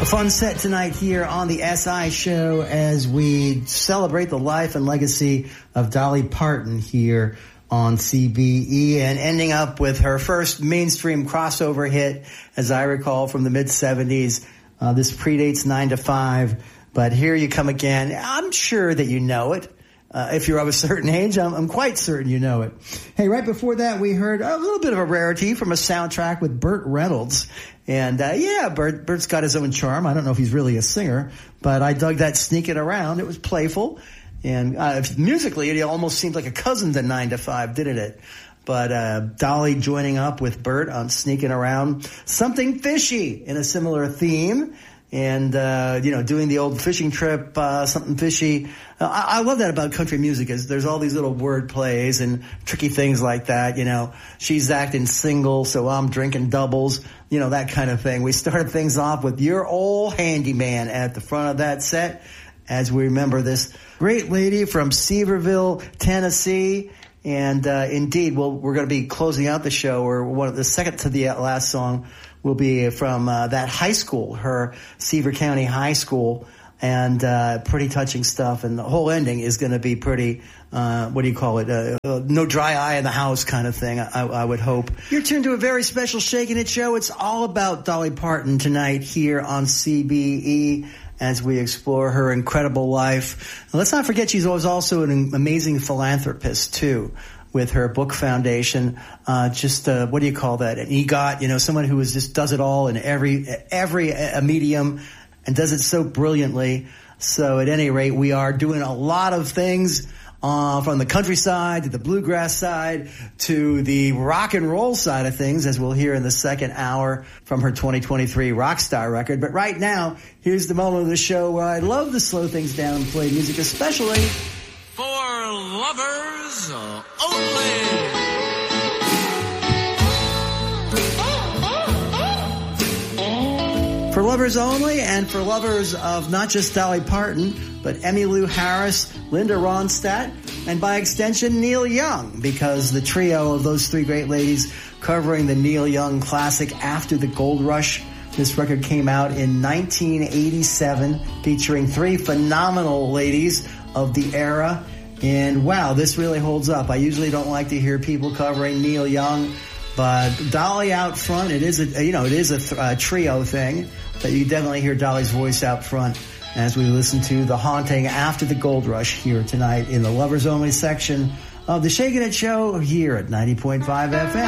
A fun set tonight here on the SI Show as we celebrate the life and legacy of Dolly Parton here on CBE, and ending up with her first mainstream crossover hit, as I recall, from the mid-'70s. This predates 9 to 5, but Here You Come Again. I'm sure that you know it. If you're of a certain age, I'm quite certain you know it. Hey, right before that, we heard a little bit of a rarity from a soundtrack with Burt Reynolds. And, Burt's got his own charm. I don't know if he's really a singer, but I dug that Sneaking Around. It was playful. And musically, it almost seemed like a cousin to 9 to 5, didn't it? But Dolly joining up with Burt on Sneaking Around. Something fishy in a similar theme. And, doing the old fishing trip, something fishy. I love that about country music, is there's all these little word plays and tricky things like that. She's acting single, so I'm drinking doubles, that kind of thing. We started things off with Your Old Handyman at the front of that set, as we remember this great lady from Sevierville, Tennessee. And, indeed, we're going to be closing out the show, or the second to the last song will be from that high school, her Sevier County High School, and pretty touching stuff. And the whole ending is going to be pretty, no dry eye in the house kind of thing, I would hope. You're tuned to a very special Shakin' It show. It's all about Dolly Parton tonight here on CBE as we explore her incredible life. And let's not forget she was also an amazing philanthropist, too, with her book foundation. An EGOT, someone who does it all in every medium and does it so brilliantly. So at any rate, we are doing a lot of things from the countryside to the bluegrass side to the rock and roll side of things, as we'll hear in the second hour from her 2023 Rockstar record. But right now, here's the moment of the show where I love to slow things down and play music, especially for lovers only. For lovers only, and for lovers of not just Dolly Parton, but Emmylou Harris, Linda Ronstadt, and by extension, Neil Young, because the trio of those three great ladies covering the Neil Young classic After the Gold Rush. This record came out in 1987, featuring three phenomenal ladies of the era. And wow, this really holds up. I usually don't like to hear people covering Neil Young, but Dolly out front, it is a trio thing, but you definitely hear Dolly's voice out front as we listen to the haunting After the Gold Rush here tonight in the Lovers Only section of the Shakin' It Show here at 90.5 FM.